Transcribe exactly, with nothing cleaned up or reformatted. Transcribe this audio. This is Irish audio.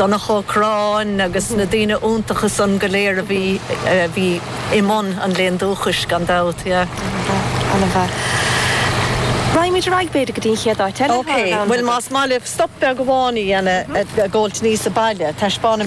donna chóráin agus na daoine úntachas an go léir a bhí bhí imón an léon dúchas gan dat, yeah. Anna bheith. Raimid raig beidir go dtín chéad áit. Ok, bhfuil más má leh stop be go bhánaí ana a ggóilt níos a baile, tá spána